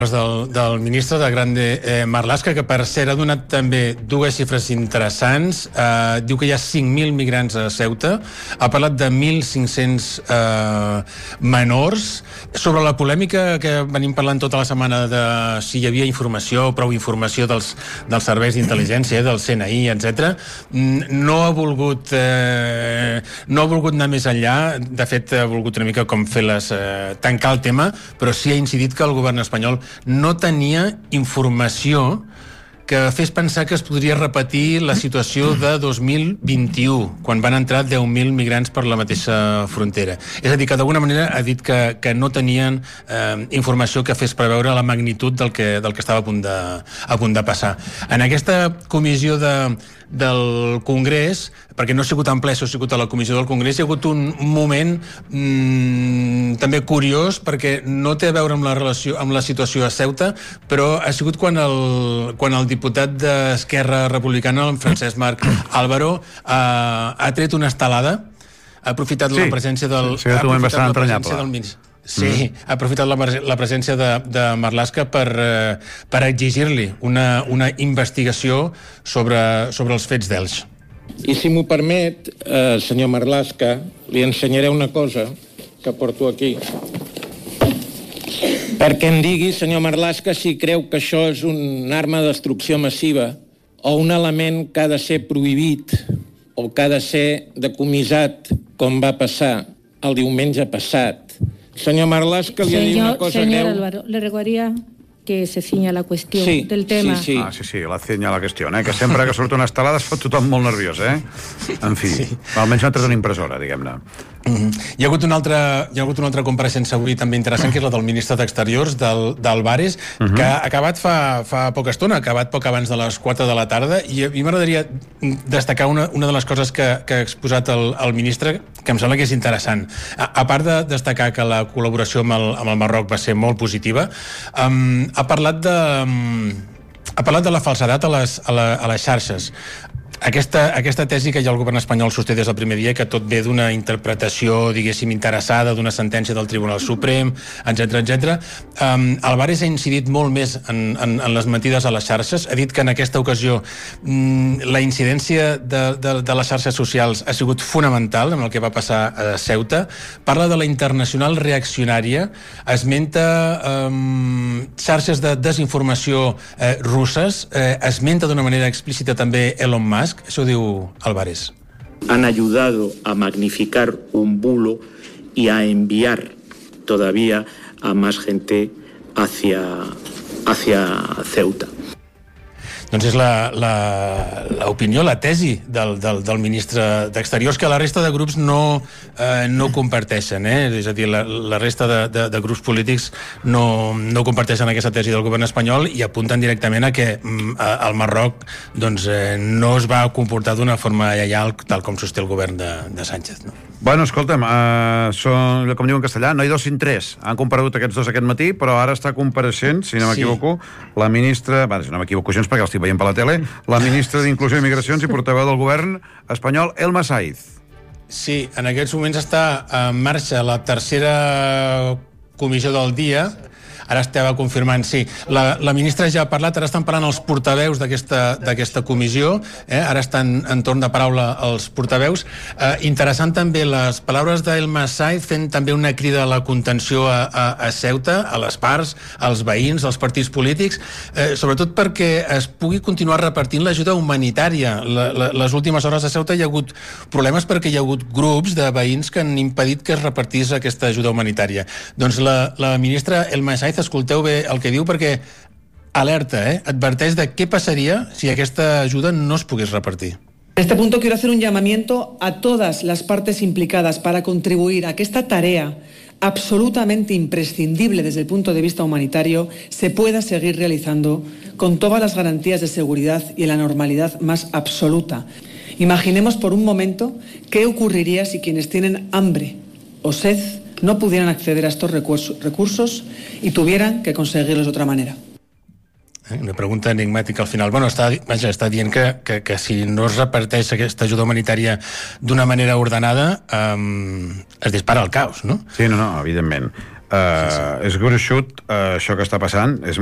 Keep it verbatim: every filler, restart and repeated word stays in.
Del, del ministre de Grande eh, Marlaska, que per cert ha donat també dues xifres interessants. Eh, diu que hi ha cinc mil migrants a Ceuta, ha parlat de mil cinc-cents eh, menors. Sobre la polèmica que venim parlant tota la setmana de si hi havia informació, prou informació dels, dels serveis d'intel·ligència, del C N I, etcètera, no ha volgut eh, no ha volgut anar més enllà. De fet, ha volgut una mica com fer les, eh, tancar el tema, però sí ha incidit que el govern espanyol no tenia informació que fes pensar que es podria repetir la situació de dos mil vint-i-u, quan van entrar deu mil migrants per la mateixa frontera. És a dir, que d'alguna manera ha dit que, que no tenien eh, informació que fes preveure la magnitud del que, del que estava a punt de, a punt de passar. En aquesta comissió de, del Congrés, perquè no ha sigut en ple, ha sigut a la comissió del Congrés, hi ha hagut un moment mmm, també curiós, perquè no té a veure amb la relació, amb la situació a Ceuta, però ha sigut quan el, quan el diputat d'Esquerra Republicana, el Francesc Marc Álvaro, ha, ha tret una estelada, ha aprofitat sí, la presència del... Sí, ha aprofitat la presència del ministre. Sí, mm. ha aprofitat la, la presència de, de Marlaska per, eh, per exigir-li una, una investigació sobre, sobre els fets d'Elx. I si m'ho permet, eh, senyor Marlaska, li ensenyaré una cosa que porto aquí, perquè em digui, senyor Marlaska, si creu que això és una arma de destrucció massiva o un element que ha de ser prohibit o que ha de ser decomissat, com va passar el diumenge passat. Senyor Marlaska, li ha dit una cosa señor greu. Álvaro, le rogaría que se ciña la cuestión sí, del tema. Sí, sí. Ah, sí, sí, la ciña la qüestió, eh? Que sempre que surt una estelada es fot tothom molt nerviós, eh? En fi, sí. Almenys no ha tret una impressora, diguem-ne. Mm-hmm. Hi ha hagut una altra, hi ha hagut una altra compareixença avui també interessant, que és la del ministre d'Exteriors, del, d'Albares, uh-huh. que ha acabat fa, fa poca estona, ha acabat poc abans de les quatre de la tarda, i a mi m'agradaria destacar una, una de les coses que, que ha exposat el, el ministre, que em sembla que és interessant. A, a part de destacar que la col·laboració amb el, amb el Marroc va ser molt positiva, um, ha parlat de... Um, ha parlat de la falsedat a les, a la, a les xarxes. Aquesta, aquesta tesi que ja el govern espanyol sosté des del primer dia, que tot ve d'una interpretació, diguéssim, interessada, d'una sentència del Tribunal Suprem, etcètera, etcètera. Um, Álvarez ha incidit molt més en, en, en les mentides a les xarxes. Ha dit que en aquesta ocasió um, la incidència de, de, de les xarxes socials ha sigut fonamental en el que va passar a Ceuta. Parla de la internacional reaccionària, esmenta um, xarxes de desinformació eh, russes, eh, esmenta d'una manera explícita també Elon Musk. Eso diu Álvarez. Han ayudado a magnificar un bulo y a enviar todavía a más gente hacia, hacia Ceuta. Doncs és l'opinió, la, la tesi del, del, del ministre d'Exteriors, que la resta de grups no, eh, no comparteixen. Eh? És a dir, la, la resta de, de, de grups polítics no, no comparteixen aquesta tesi del govern espanyol i apunten directament a que a, el Marroc doncs, eh, no es va comportar d'una forma lleial tal com sosté el govern de, de Sánchez. No? Bueno, escolta'm, uh, són, com diu en castellà, no hi dos sin tres. Han comparegut aquests dos aquest matí, però ara està compareixent, si no m'equivoco, sí. la ministra... Bé, si no m'equivoco gens perquè els estic veient per la tele, la ministra d'Inclusió i Migracions i portaveu del govern espanyol, Elma Saiz. Sí, en aquests moments està en marxa la tercera comissió del dia. Ara estava confirmant, sí. La, la ministra ja ha parlat, ara estan parlant els portaveus d'aquesta comissió, eh? Ara estan en torn de paraula els portaveus. Eh, interessant també les paraules d'Elma Saiz fent també una crida a la contenció a, a, a Ceuta, a les parts, als veïns, als partits polítics, eh, sobretot perquè es pugui continuar repartint l'ajuda humanitària. La, la, les últimes hores a Ceuta hi ha hagut problemes perquè hi ha hagut grups de veïns que han impedit que es repartís aquesta ajuda humanitària. Doncs la, la ministra Elma Saiz, escolteu bé el que diu, perquè alerta, eh? adverteix de què passaria si aquesta ajuda no es pogués repartir. En este punto quiero hacer un llamamiento a todas las partes implicadas para contribuir a que esta tarea absolutamente imprescindible desde el punto de vista humanitario se pueda seguir realizando con todas las garantías de seguridad y en la normalidad más absoluta. Imaginemos por un momento qué ocurriría si quienes tienen hambre o sed no pudieran acceder a estos recursos y tuvieran que conseguirlos de otra manera. Una pregunta enigmàtica al final. Bueno, està, vaja, està dient que, que, que si no es reparteix aquesta ajuda humanitària d'una manera ordenada, um, es dispara el caos, no? Sí, no, no, evidentment. Uh, sí, sí. És gruixut, uh, això que està passant, és